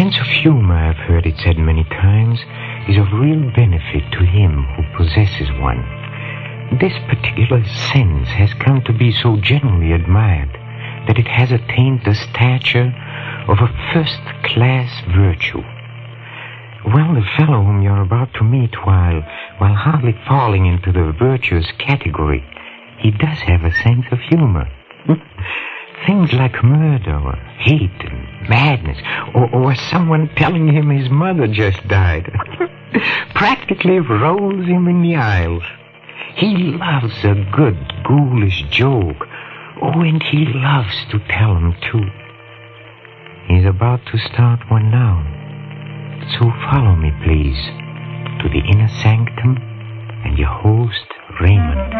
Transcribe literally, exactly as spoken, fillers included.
sense of humor, I've heard it said many times, is of real benefit to him who possesses one. This particular sense has come to be so generally admired that it has attained the stature of a first-class virtue. Well, the fellow whom you're about to meet, while, while hardly falling into the virtuous category, he does have a sense of humor. Things like murder or hate and madness, or, or someone telling him his mother just died, practically rolls him in the aisles. He loves a good, ghoulish joke. Oh, and he loves to tell them, too. He's about to start one now. So follow me, please, to the inner sanctum and your host, Raymond.